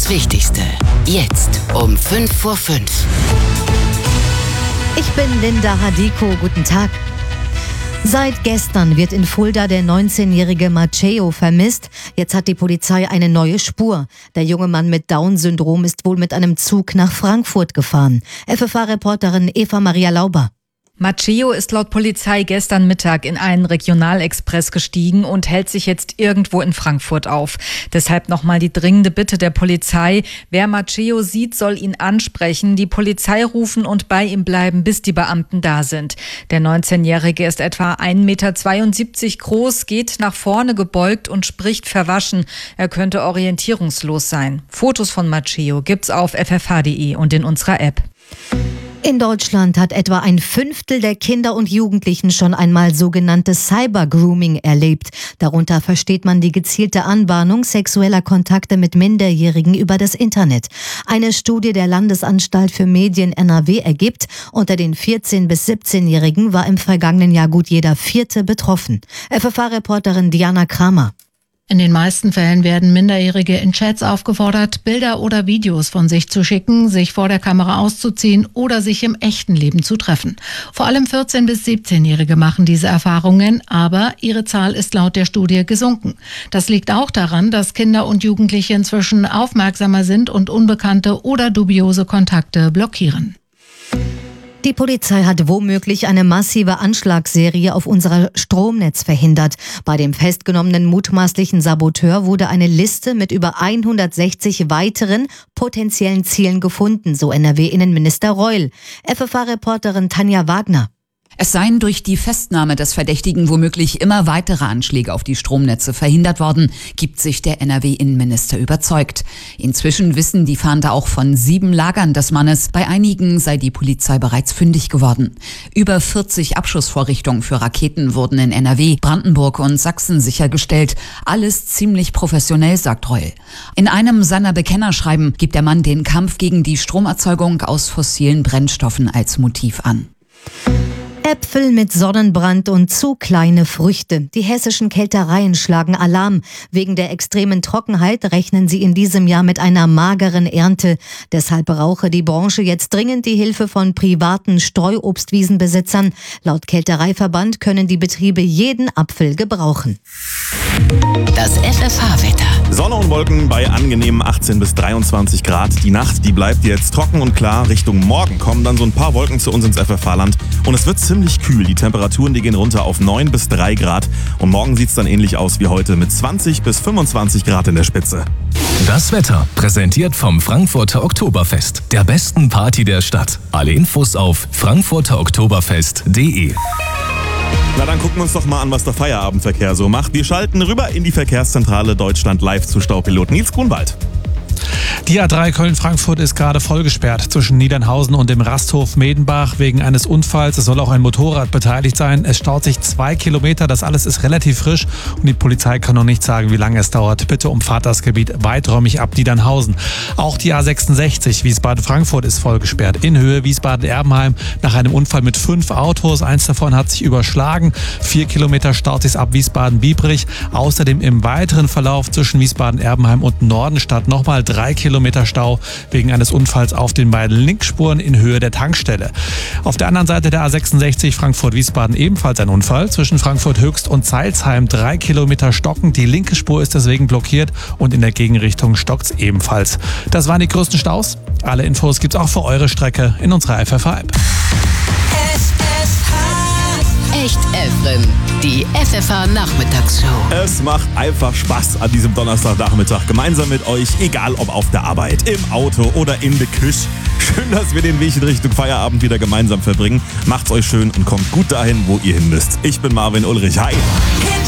Das Wichtigste. Jetzt um 5:05. Ich bin Linda Hadiko. Guten Tag. Seit gestern wird in Fulda der 19-jährige Matteo vermisst. Jetzt hat die Polizei eine neue Spur. Der junge Mann mit Down-Syndrom ist wohl mit einem Zug nach Frankfurt gefahren. FFH-Reporterin Eva Maria Lauber. Matteo ist laut Polizei gestern Mittag in einen Regionalexpress gestiegen und hält sich jetzt irgendwo in Frankfurt auf. Deshalb nochmal die dringende Bitte der Polizei. Wer Matteo sieht, soll ihn ansprechen, die Polizei rufen und bei ihm bleiben, bis die Beamten da sind. Der 19-Jährige ist etwa 1,72 Meter groß, geht nach vorne gebeugt und spricht verwaschen. Er könnte orientierungslos sein. Fotos von Matteo gibt's auf ffh.de und in unserer App. In Deutschland hat etwa ein Fünftel der Kinder und Jugendlichen schon einmal sogenanntes Cyber-Grooming erlebt. Darunter versteht man die gezielte Anbahnung sexueller Kontakte mit Minderjährigen über das Internet. Eine Studie der Landesanstalt für Medien NRW ergibt, unter den 14- bis 17-Jährigen war im vergangenen Jahr gut jeder Vierte betroffen. FFH-Reporterin Diana Kramer. In den meisten Fällen werden Minderjährige in Chats aufgefordert, Bilder oder Videos von sich zu schicken, sich vor der Kamera auszuziehen oder sich im echten Leben zu treffen. Vor allem 14- bis 17-Jährige machen diese Erfahrungen, aber ihre Zahl ist laut der Studie gesunken. Das liegt auch daran, dass Kinder und Jugendliche inzwischen aufmerksamer sind und unbekannte oder dubiose Kontakte blockieren. Die Polizei hat womöglich eine massive Anschlagsserie auf unser Stromnetz verhindert. Bei dem festgenommenen mutmaßlichen Saboteur wurde eine Liste mit über 160 weiteren potenziellen Zielen gefunden, so NRW-Innenminister Reul. FFH-Reporterin Tanja Wagner. Es seien durch die Festnahme des Verdächtigen womöglich immer weitere Anschläge auf die Stromnetze verhindert worden, gibt sich der NRW-Innenminister überzeugt. Inzwischen wissen die Fahnder auch von 7 Lagern des Mannes. Bei einigen sei die Polizei bereits fündig geworden. Über 40 Abschussvorrichtungen für Raketen wurden in NRW, Brandenburg und Sachsen sichergestellt. Alles ziemlich professionell, sagt Reul. In einem seiner Bekennerschreiben gibt der Mann den Kampf gegen die Stromerzeugung aus fossilen Brennstoffen als Motiv an. Äpfel mit Sonnenbrand und zu kleine Früchte. Die hessischen Kältereien schlagen Alarm. Wegen der extremen Trockenheit rechnen sie in diesem Jahr mit einer mageren Ernte. Deshalb brauche die Branche jetzt dringend die Hilfe von privaten Streuobstwiesenbesitzern. Laut Kältereiverband können die Betriebe jeden Apfel gebrauchen. Das FFH-Wetter. Sonne und Wolken bei angenehmen 18 bis 23 Grad. Die Nacht, die bleibt jetzt trocken und klar. Richtung Morgen kommen dann so ein paar Wolken zu uns ins FFH-Land. Und es wird ziemlich kühl. Die Temperaturen, die gehen runter auf 9 bis 3 Grad. Und morgen sieht es dann ähnlich aus wie heute mit 20 bis 25 Grad in der Spitze. Das Wetter präsentiert vom Frankfurter Oktoberfest, der besten Party der Stadt. Alle Infos auf frankfurteroktoberfest.de. Na, dann gucken wir uns doch mal an, was der Feierabendverkehr so macht. Wir schalten rüber in die Verkehrszentrale Deutschland live zu Staupilot Nils Grunwald. Die A3 Köln-Frankfurt ist gerade voll gesperrt zwischen Niedernhausen und dem Rasthof Medenbach wegen eines Unfalls. Es soll auch ein Motorrad beteiligt sein. Es staut sich 2 Kilometer. Das alles ist relativ frisch und die Polizei kann noch nicht sagen, wie lange es dauert. Bitte umfahrt das Gebiet weiträumig ab Niedernhausen. Auch die A66 Wiesbaden-Frankfurt ist voll gesperrt. In Höhe Wiesbaden-Erbenheim nach einem Unfall mit 5 Autos. Eins davon hat sich überschlagen. 4 Kilometer staut sich ab Wiesbaden-Biebrich. Außerdem im weiteren Verlauf zwischen Wiesbaden-Erbenheim und Nordenstadt nochmal 3 Kilometer Stau wegen eines Unfalls auf den beiden Linkspuren in Höhe der Tankstelle. Auf der anderen Seite der A66 Frankfurt-Wiesbaden ebenfalls ein Unfall. Zwischen Frankfurt-Höchst und Zeilsheim 3 Kilometer stockend. Die linke Spur ist deswegen blockiert und in der Gegenrichtung stockt's ebenfalls. Das waren die größten Staus. Alle Infos gibt's auch für eure Strecke in unserer FFH-App. Echt Efren, die FFH-Nachmittagsshow. Es macht einfach Spaß an diesem Donnerstagnachmittag gemeinsam mit euch, egal ob auf der Arbeit, im Auto oder in der Küche. Schön, dass wir den Weg in Richtung Feierabend wieder gemeinsam verbringen. Macht's euch schön und kommt gut dahin, wo ihr hin müsst. Ich bin Marvin Ulrich. Hi!